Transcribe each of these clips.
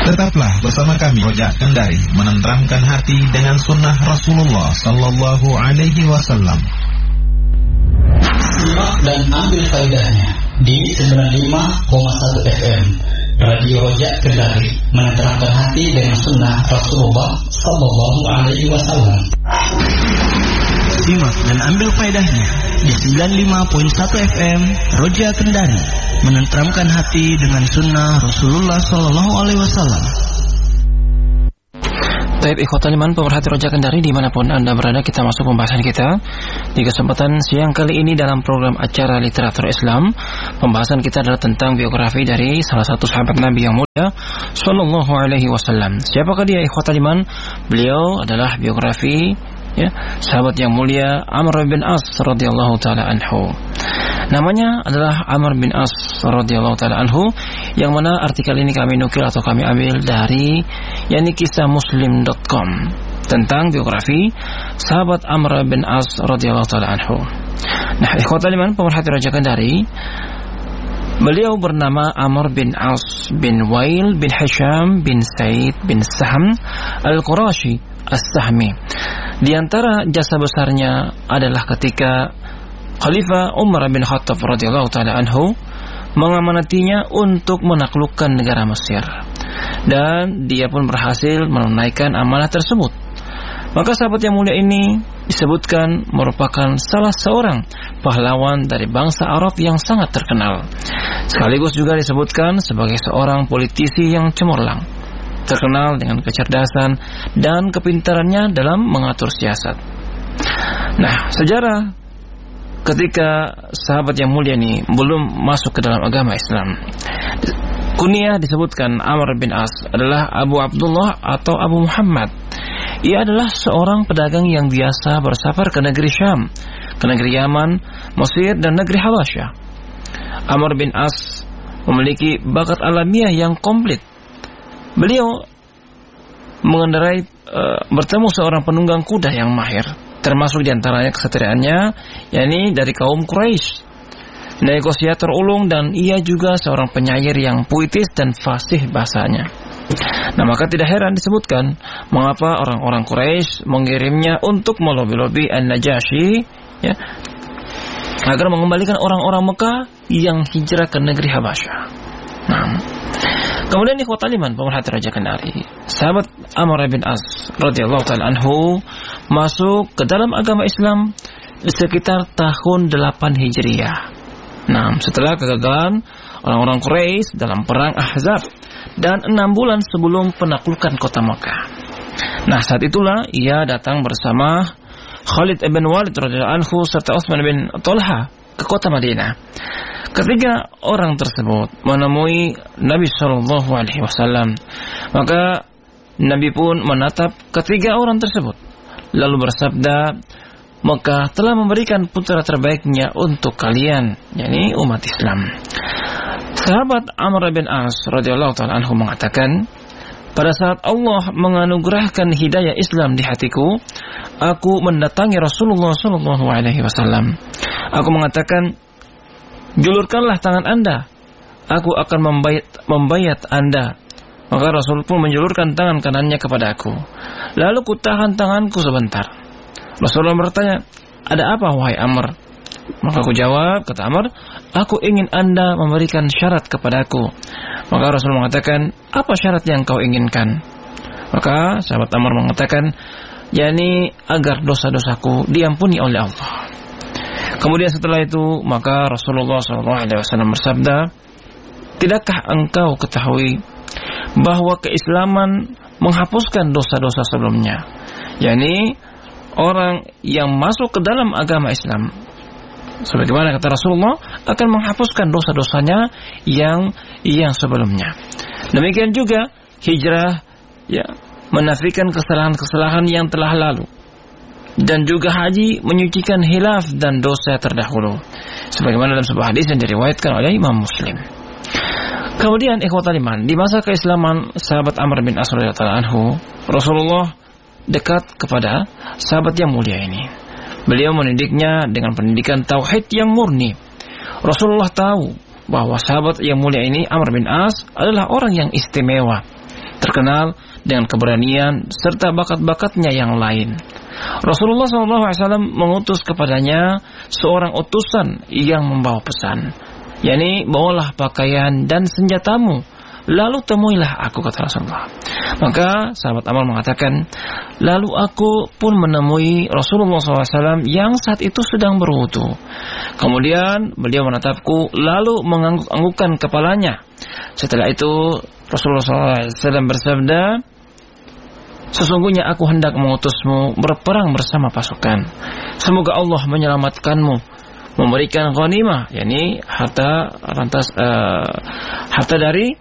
Tetaplah bersama kami Rojak Kendari, menenteramkan hati dengan sunnah Rasulullah Sallallahu Alaihi Wasallam. Simak dan ambil faedahnya di 95,1 FM Radio Rojak Kendari, menenteramkan hati dengan sunnah Rasulullah Sallallahu Alaihi Wasallam. Simak dan ambil faedahnya di 95.1 FM Roja Kendari, menenteramkan hati dengan sunnah Rasulullah Sallallahu Alaihi Wasallam. Taib ikhwatal iman, pemerhati Roja Kendari dimanapun Anda berada, kita masuk pembahasan kita di kesempatan siang kali ini dalam program acara Literatur Islam. Pembahasan kita adalah tentang biografi dari salah satu sahabat Nabi yang mulia Sallallahu Alaihi Wasallam. Siapakah dia ikhwatal iman? Beliau adalah biografi sahabat yang mulia Amr bin As radhiyallahu taala anhu. Namanya adalah Amr bin As radhiyallahu taala anhu, yang mana artikel ini kami nukil atau kami ambil dari kisahmuslim.com tentang biografi sahabat Amr bin As radhiyallahu taala anhu. Nah, ikhwatal iman, pemerhati Raja Kendari, beliau bernama Amr bin As bin Wail bin Hisham bin Said bin Sahm Al-Qurashi As-Sahmi. Di antara jasa besarnya adalah ketika Khalifah Umar bin Khattab radhiyallahu taala anhu mengamanatinya untuk menaklukkan negara Mesir, dan dia pun berhasil menunaikan amanah tersebut. Maka sahabat yang mulia ini disebutkan merupakan salah seorang pahlawan dari bangsa Arab yang sangat terkenal, sekaligus juga disebutkan sebagai seorang politisi yang cemerlang, terkenal dengan kecerdasan dan kepintarannya dalam mengatur siasat. Nah, sejarah ketika sahabat yang mulia ini belum masuk ke dalam agama Islam, kunyah disebutkan Amr bin As adalah Abu Abdullah atau Abu Muhammad. Ia adalah seorang pedagang yang biasa bersafar ke negeri Syam, ke negeri Yaman, Mesir, dan negeri Habasyah. Amr bin As memiliki bakat alamiah yang komplit. Beliau mengendarai bertemu seorang penunggang kuda yang mahir, termasuk diantaranya kesatriaannya, yakni dari kaum Quraisy, negosiator ulung, dan ia juga seorang penyair yang puitis dan fasih bahasanya. Nah, maka tidak heran disebutkan mengapa orang-orang Quraisy mengirimnya untuk melobi-lobi An-Najasyi, agar mengembalikan orang-orang Mekah yang hijrah ke negeri Habasyah. Nah, kemudian ikhwatal iman, pemerhati Raja Kendari, sahabat Amr bin As radhiyallahu taala anhu masuk ke dalam agama Islam di sekitar tahun 8 Hijriah. Nah, setelah kegagalan orang-orang Quraisy dalam perang Ahzab dan 6 bulan sebelum penaklukan kota Mekah. Nah, saat itulah ia datang bersama Khalid ibn Walid radhiyallahu anhu serta Utsman bin Talha ke kota Madinah. Ketiga orang tersebut menemui Nabi Shallallahu Alaihi Wasallam, maka Nabi pun menatap ketiga orang tersebut, lalu bersabda, Mekah telah memberikan putra terbaiknya untuk kalian, yakni umat Islam. Sahabat Amr bin As radhiyallahu taala anhu mengatakan, pada saat Allah menganugerahkan hidayah Islam di hatiku, aku mendatangi Rasulullah Shallallahu Alaihi Wasallam. Aku mengatakan, julurkanlah tangan Anda, aku akan membayat Anda. Maka Rasul pun menjulurkan tangan kanannya kepada aku. Lalu ku tahan tanganku sebentar. Rasulullah bertanya, ada apa wahai Amr? Maka aku jawab, kata Amr, aku ingin Anda memberikan syarat kepadaku. Maka Rasul mengatakan, apa syarat yang kau inginkan? Maka sahabat Amr mengatakan, yakni agar dosa-dosaku diampuni oleh Allah. Kemudian setelah itu, maka Rasulullah SAW bersabda, tidakkah engkau ketahui bahwa keislaman menghapuskan dosa-dosa sebelumnya? yakni orang yang masuk ke dalam agama Islam, sebagaimana kata Rasulullah, akan menghapuskan dosa-dosanya yang sebelumnya. Demikian juga hijrah, menafikan kesalahan-kesalahan yang telah lalu, dan juga haji menyucikan hilaf dan dosa terdahulu, sebagaimana dalam sebuah hadis yang diriwayatkan oleh Imam Muslim. Kemudian ikhwatal iman, di masa keislaman sahabat Amr bin As radhiyallahu anhu, Rasulullah dekat kepada sahabat yang mulia ini. Beliau mendidiknya dengan pendidikan tauhid yang murni. Rasulullah tahu bahwa sahabat yang mulia ini, Amr bin As, adalah orang yang istimewa, terkenal dengan keberanian serta bakat-bakatnya yang lain. Rasulullah SAW mengutus kepadanya seorang utusan yang membawa pesan, yakni bawalah pakaian dan senjatamu, lalu temuilah aku, kata Rasulullah. Maka sahabat Ammar mengatakan, lalu aku pun menemui Rasulullah SAW yang saat itu sedang berwudu. Kemudian beliau menatapku, lalu mengangguk-anggukkan kepalanya. Setelah itu Rasulullah SAW bersabda, sesungguhnya aku hendak mengutusmu berperang bersama pasukan. Semoga Allah menyelamatkanmu, memberikan ghanimah, yakni harta dari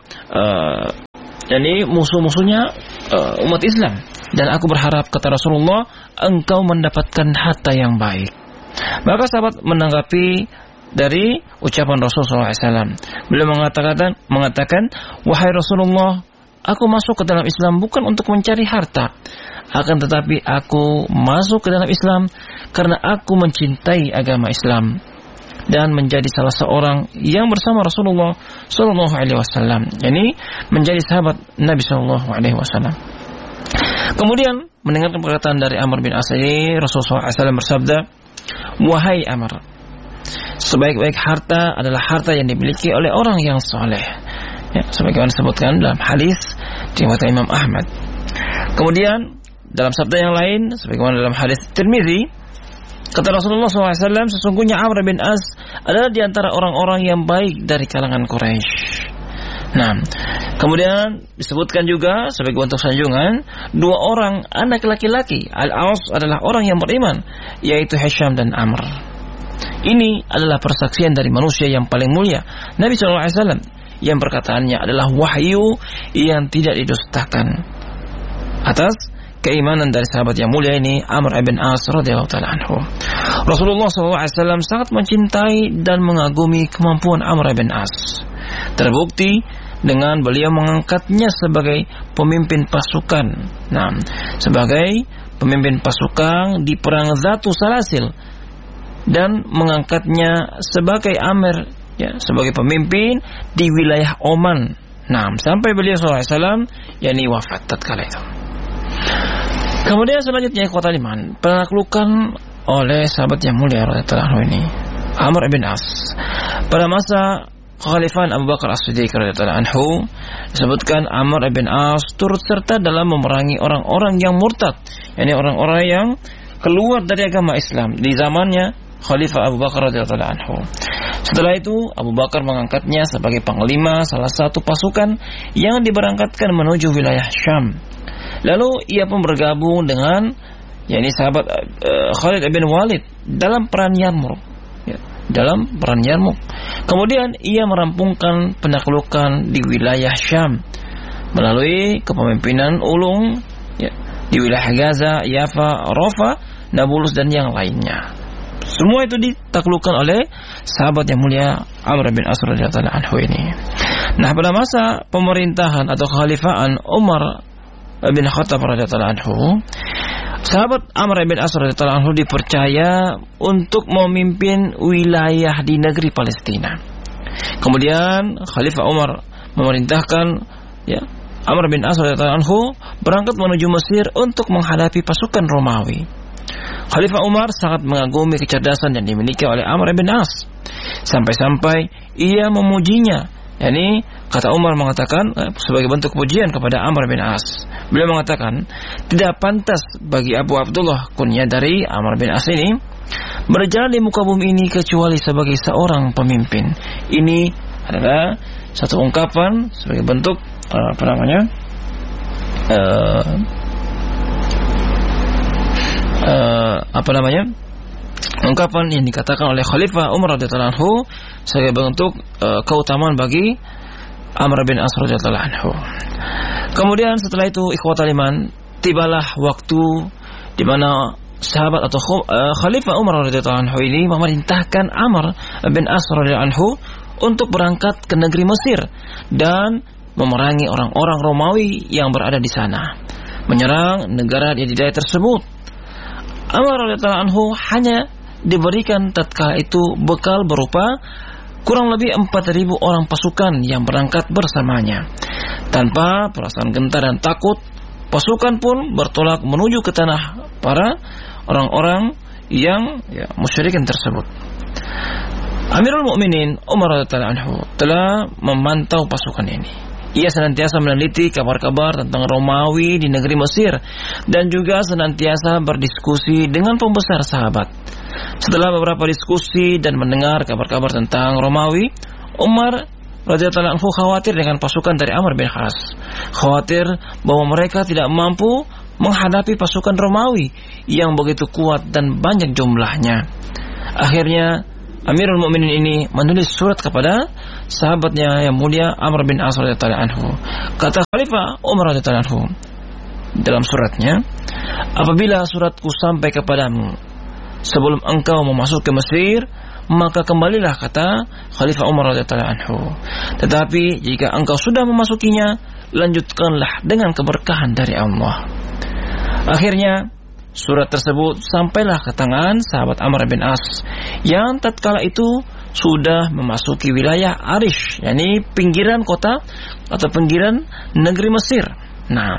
yakni musuh-musuhnya umat Islam. Dan aku berharap, kata Rasulullah, engkau mendapatkan harta yang baik. Maka sahabat menanggapi dari ucapan Rasulullah SAW. Beliau mengatakan, wahai Rasulullah, aku masuk ke dalam Islam bukan untuk mencari harta, akan tetapi aku masuk ke dalam Islam karena aku mencintai agama Islam dan menjadi salah seorang yang bersama Rasulullah Sallallahu Alaihi Wasallam, yakni menjadi sahabat Nabi Sallallahu Alaihi Wasallam. Kemudian mendengarkan perkataan dari Amr bin As, Rasulullah SAW bersabda, wahai Amr, sebaik-baik harta adalah harta yang dimiliki oleh orang yang saleh. Ya, sebagaimana disebutkan dalam hadis riwayat Imam Ahmad. Kemudian dalam sabda yang lain, sebagaimana dalam hadis Tirmizi, kata Rasulullah SAW, sesungguhnya Amr bin As adalah di antara orang-orang yang baik dari kalangan Quraisy. Nah, kemudian disebutkan juga sebagai bentuk sanjungan, dua orang anak laki-laki Al-Aus adalah orang yang beriman, yaitu Hisham dan Amr. Ini adalah persaksian dari manusia yang paling mulia, Nabi SAW, yang perkataannya adalah wahyu yang tidak didustakan. Atas keimanan dari sahabat yang mulia ini, Amr bin As radhiyallahu taala anhu, Rasulullah SAW sangat mencintai dan mengagumi kemampuan Amr bin As. Terbukti dengan beliau mengangkatnya sebagai pemimpin pasukan. Nah, sebagai pemimpin pasukan di perang Zatus Salasil, dan mengangkatnya sebagai Amir, ya, sebagai pemimpin di wilayah Oman. Nah, sampai beliau SAW yakni wafat tatkala itu. Kemudian selanjutnya ikhwatal iman, penaklukan oleh sahabat yang mulia radhiyallahu anhu ini, Amr bin As, pada masa Khalifah Abu Bakar As-Siddiq radhiyallahu anhu, disebutkan Amr bin As turut serta dalam memerangi orang-orang yang murtad, yakni orang-orang yang keluar dari agama Islam di zamannya Khalifah Abu Bakar radhiyallahu anhu. Setelah itu Abu Bakar mengangkatnya sebagai panglima salah satu pasukan yang diberangkatkan menuju wilayah Syam. Lalu ia pun bergabung dengan yakni sahabat Khalid bin Walid dalam perang Yarmuk. Dalam perang Yarmuk. Kemudian ia merampungkan penaklukan di wilayah Syam melalui kepemimpinan ulung, ya, di wilayah Gaza, Yafa, Rafa, Nablus dan yang lainnya. Semua itu ditaklukkan oleh sahabat yang mulia Amr bin As radhiyallahu anhu ini. Nah, pada masa pemerintahan atau kekhalifahan Umar bin Khattab radhiyallahu anhu, sahabat Amr bin As radhiyallahu anhu dipercaya untuk memimpin wilayah di negeri Palestina. Kemudian Khalifah Umar memerintahkan, ya, Amr bin As radhiyallahu anhu berangkat menuju Mesir untuk menghadapi pasukan Romawi. Khalifah Umar sangat mengagumi kecerdasan yang dimiliki oleh Amr bin As, sampai-sampai ia memujinya. Yani kata Umar mengatakan sebagai bentuk pujian kepada Amr bin As, beliau mengatakan, tidak pantas bagi Abu Abdullah, kunyah dari Amr bin As ini, berjalan di muka bumi ini kecuali sebagai seorang pemimpin. Ini adalah satu ungkapan sebagai bentuk ungkapan yang dikatakan oleh Khalifah Umar radhiyallahu anhu sebagai bentuk keutamaan bagi Amr bin As radhiyallahu anhu. Kemudian setelah itu ikhwatal iman, tibalah waktu di mana sahabat atau Khalifah Umar radhiyallahu anhu ini memerintahkan Amr bin As radhiyallahu anhu untuk berangkat ke negeri Mesir dan memerangi orang-orang Romawi yang berada di sana, menyerang negara di daerah tersebut. Amr radhiyallahu anhu hanya diberikan tatkala itu bekal berupa kurang lebih 4.000 orang pasukan yang berangkat bersamanya. Tanpa perasaan gentar dan takut, pasukan pun bertolak menuju ke tanah para orang-orang yang musyrikin tersebut. Amirul Mukminin Umar radhiyallahu anhu telah memantau pasukan ini. Ia senantiasa meneliti kabar-kabar tentang Romawi di negeri Mesir dan juga senantiasa berdiskusi dengan pembesar sahabat. Setelah beberapa diskusi dan mendengar kabar-kabar tentang Romawi, Umar radhiyallahu anhu khawatir dengan pasukan dari Amr bin As. Khawatir bahwa mereka tidak mampu menghadapi pasukan Romawi yang begitu kuat dan banyak jumlahnya. Akhirnya Amirul Mukminin ini menulis surat kepada sahabatnya yang mulia Amr bin As radhiyallahu anhu. Kata Khalifah Umar radhiyallahu anhu dalam suratnya, "Apabila suratku sampai kepadamu sebelum engkau memasuki Mesir, maka kembalilah," kata Khalifah Umar radhiyallahu anhu. "Tetapi jika engkau sudah memasukinya, lanjutkanlah dengan keberkahan dari Allah." Akhirnya surat tersebut sampailah ke tangan sahabat Amr bin As yang tatkala itu sudah memasuki wilayah Arish, yakni pinggiran kota atau pinggiran negeri Mesir. Nah,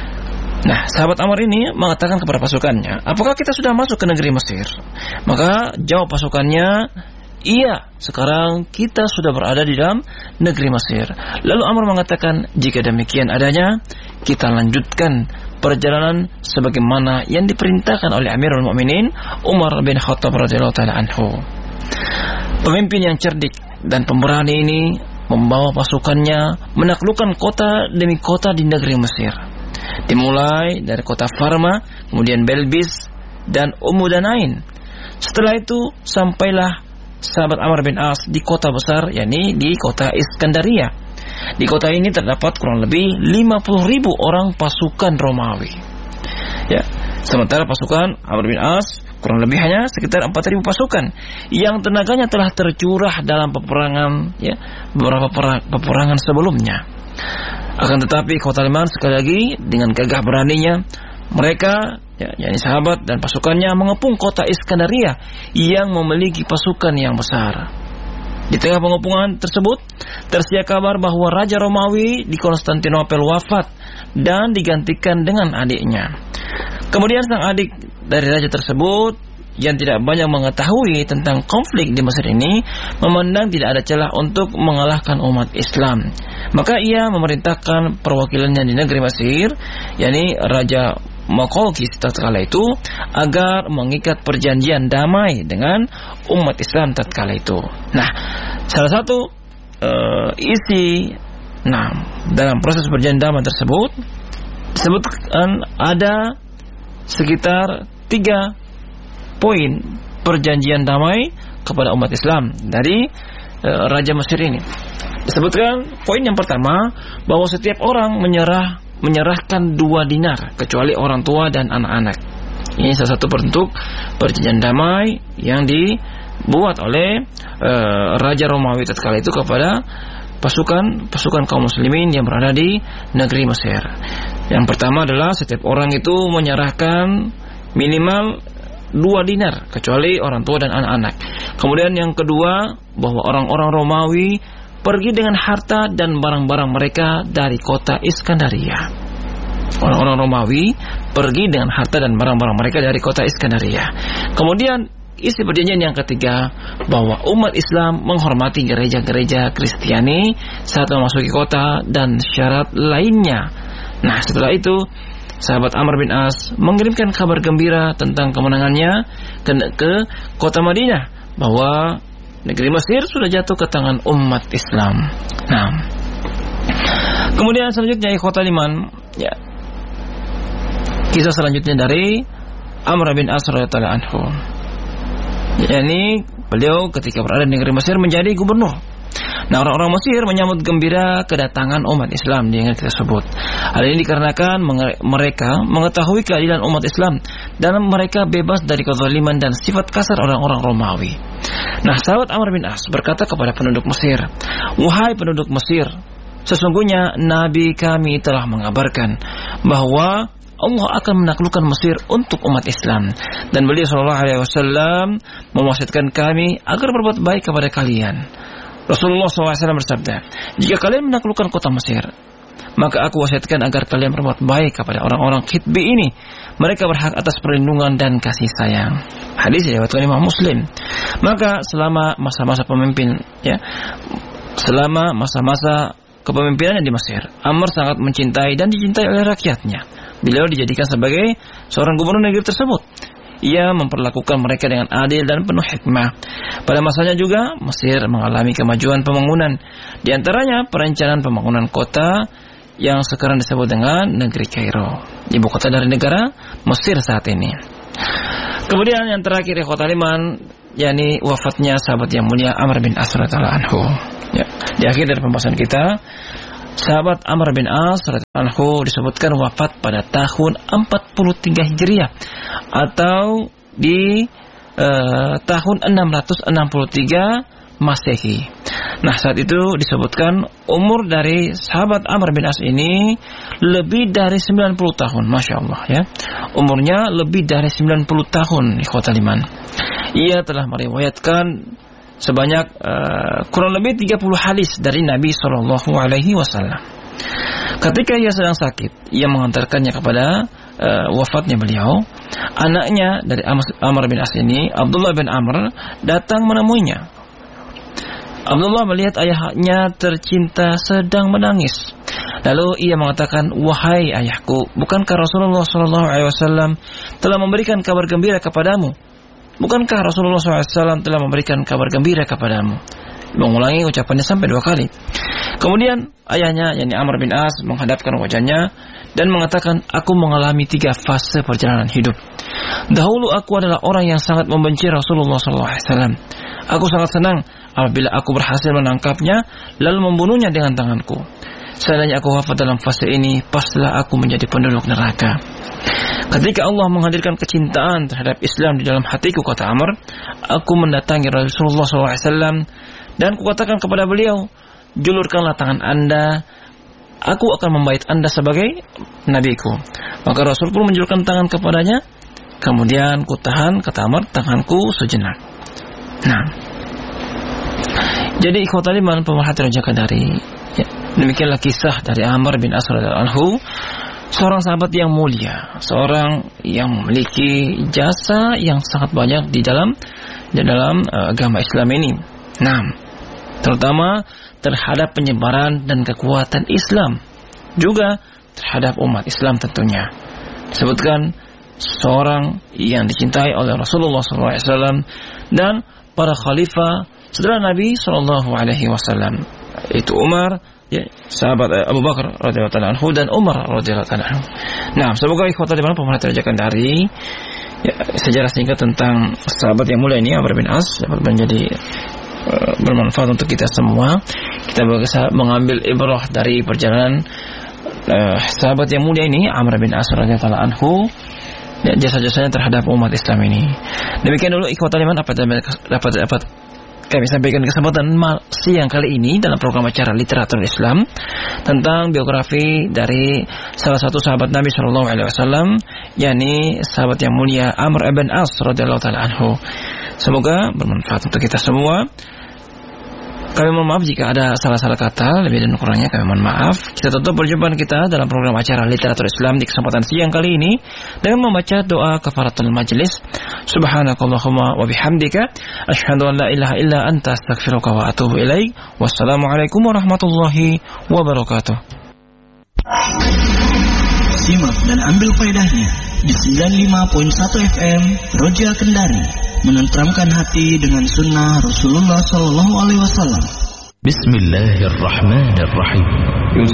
sahabat Amr ini mengatakan kepada pasukannya, "Apakah kita sudah masuk ke negeri Mesir?" Maka jawab pasukannya, "Iya, sekarang kita sudah berada di dalam negeri Mesir." Lalu Amr mengatakan, "Jika demikian adanya, kita lanjutkan perjalanan sebagaimana yang diperintahkan oleh Amirul Mukminin Umar bin Khattab radhiyallahu taala anhu." Pemimpin yang cerdik dan pemberani ini membawa pasukannya menaklukkan kota demi kota di negeri Mesir. Dimulai dari kota Farma, kemudian Belbis dan Danain. Setelah itu sampailah sahabat Amr bin As di kota besar, yakni di kota Iskandaria. Di kota ini terdapat kurang lebih 50.000 orang pasukan Romawi. Ya, sementara pasukan Amr bin As kurang lebih hanya sekitar 4.000 pasukan yang tenaganya telah tercurah dalam peperangan, beberapa peperangan sebelumnya. Akan tetapi kota Liman sekali lagi dengan gagah beraninya mereka, yakni sahabat dan pasukannya mengepung kota Iskandaria yang memiliki pasukan yang besar. Di tengah pengepungan tersebut, tersiar kabar bahwa Raja Romawi di Konstantinopel wafat dan digantikan dengan adiknya. Kemudian sang adik dari raja tersebut yang tidak banyak mengetahui tentang konflik di Mesir ini memandang tidak ada celah untuk mengalahkan umat Islam. Maka ia memerintahkan perwakilannya di negeri Mesir, yakni Raja Maukawqis tatkala itu, agar mengikat perjanjian damai dengan umat Islam tatkala itu. Nah, salah satu isi dalam proses perjanjian damai tersebut disebutkan ada sekitar 3 poin perjanjian damai kepada umat Islam dari Raja Mesir ini. Disebutkan poin yang pertama bahwa setiap orang menyerahkan 2 dinar kecuali orang tua dan anak-anak. Ini salah satu bentuk perjanjian damai yang dibuat oleh Raja Romawi tatkala itu kepada pasukan kaum muslimin yang berada di negeri Mesir. Yang pertama adalah setiap orang itu menyerahkan minimal 2 dinar kecuali orang tua dan anak-anak. Kemudian yang kedua, bahwa orang-orang Romawi pergi dengan harta dan barang-barang mereka dari kota Iskandaria. Orang-orang Romawi pergi dengan harta dan barang-barang mereka dari kota Iskandaria. Kemudian isi perjanjian yang ketiga, bahwa umat Islam menghormati gereja-gereja Kristiani saat memasuki kota dan syarat lainnya. Nah, setelah itu sahabat Amr bin As mengirimkan kabar gembira tentang kemenangannya ke kota Madinah, bahwa negeri Mesir sudah jatuh ke tangan umat Islam. Nah, kemudian selanjutnya ikhwatal iman, kisah selanjutnya dari Amr bin As radhiyallahu anhu. Yakni beliau ketika berada di negeri Mesir menjadi gubernur. Nah, orang-orang Mesir menyambut gembira kedatangan umat Islam di negeri tersebut. Hal ini dikarenakan mereka mengetahui keadilan umat Islam dan mereka bebas dari kezaliman dan sifat kasar orang-orang Romawi. Nah, sahabat Amr bin As berkata kepada penduduk Mesir, "Wahai penduduk Mesir, sesungguhnya Nabi kami telah mengabarkan bahwa Allah akan menaklukkan Mesir untuk umat Islam, dan beliau sallallahu alaihi wasallam mewasiatkan kami agar berbuat baik kepada kalian. Rasulullah SAW bersabda, jika kalian menaklukkan kota Mesir, maka aku wasiatkan agar kalian berbuat baik kepada orang-orang Khitbi ini. Mereka berhak atas perlindungan dan kasih sayang. Hadis diriwayatkan Imam Muslim. Maka selama masa-masa pemimpin, selama masa-masa kepemimpinannya di Mesir, Amr sangat mencintai dan dicintai oleh rakyatnya. Beliau dijadikan sebagai seorang gubernur negeri tersebut. Ia memperlakukan mereka dengan adil dan penuh hikmah. Pada masanya juga Mesir mengalami kemajuan pembangunan. Di antaranya perencanaan pembangunan kota yang sekarang disebut dengan negeri Kairo, ibu kota dari negara Mesir saat ini. Kemudian yang terakhir ikhwatal iman, yakni wafatnya sahabat yang mulia Amr bin As radhiyallahu anhu. Ya, di akhir dari pembahasan kita, sahabat Amr bin As radhiyallahu anhu disebutkan wafat pada tahun 43 Hijriah atau di tahun 663 Masehi. Nah, saat itu disebutkan umur dari sahabat Amr bin As ini lebih dari 90 tahun, Masya Allah ya. Umurnya lebih dari 90 tahun, ikhwatal iman. Ia telah meriwayatkan sebanyak kurang lebih 30 hadis dari Nabi SAW. Ketika ia sedang sakit, ia mengantarkannya kepada wafatnya beliau. Anaknya dari Amr bin As ini, Abdullah bin Amr, datang menemuinya. Abdullah melihat ayahnya tercinta sedang menangis. Lalu ia mengatakan, wahai ayahku, bukankah Rasulullah SAW telah memberikan kabar gembira kepadamu? Bukankah Rasulullah SAW telah memberikan kabar gembira kepadamu? Mengulangi ucapannya sampai 2 kali. Kemudian ayahnya, yakni Amr bin As, menghadapkan wajahnya dan mengatakan, aku mengalami 3 fase perjalanan hidup. Dahulu aku adalah orang yang sangat membenci Rasulullah SAW. Aku sangat senang apabila aku berhasil menangkapnya lalu membunuhnya dengan tanganku. Seandainya aku wafat dalam fase ini, pastilah aku menjadi penduduk neraka. Ketika Allah menghadirkan kecintaan terhadap Islam di dalam hatiku, kata Amr, aku mendatangi Rasulullah SAW dan kukatakan kepada beliau, julurkanlah tangan Anda, aku akan membait Anda sebagai nabiku. Maka Rasul pun menjulurkan tangan kepadanya. Kemudian kutahan, kata Amr, tanganku sejenak. Nah, jadi ikhwatal iman pemerhati Raja Qadari, ya, demikianlah kisah dari Amr bin As radhiyallahu anhu, seorang sahabat yang mulia, seorang yang memiliki jasa yang sangat banyak di dalam agama Islam ini. Nah, terutama terhadap penyebaran dan kekuatan Islam, juga terhadap umat Islam tentunya. Disebutkan seorang yang dicintai oleh Rasulullah SAW dan para khalifah setelah Nabi SAW, itu Umar, ya, sahabat Abu Bakar radhiyallahu anhu dan Umar radhiyallahu anhu. Nah, semoga ikhwatal iman pemerhati Raja Qadari, ya, sejarah singkat tentang sahabat yang mulia ini Amr bin As dapat menjadi bermanfaat untuk kita semua. Kita bisa mengambil ibrah dari perjalanan sahabat yang mulia ini Amr bin As radhiyallahu anhu, ya, jasa-jasanya terhadap umat Islam ini. Demikian dulu ikhwatal iman dapat kami sampaikan kesempatan siang kali ini dalam program acara Literatur Islam tentang biografi dari salah satu sahabat Nabi SAW, yakni sahabat yang mulia Amr bin As radhiyallahu taala anhu. Semoga bermanfaat untuk kita semua. Kami mohon maaf jika ada salah-salah kata, lebih dan kurangnya kami mohon maaf. Kita tutup perjumpaan kita dalam program acara Literatur Islam di kesempatan siang kali ini dengan membaca doa kafaratul majlis. Subhanakallahumma wa bihamdika asyhadu an la ilaha illa anta astaghfiruka wa atubu ilaik. Wassalamualaikum warahmatullahi wabarakatuh. Simak dan ambil faedahnya di 95.1 FM Roja Kendari, menenteramkan hati dengan sunnah Rasulullah SAW. Bismillahirrahmanirrahim.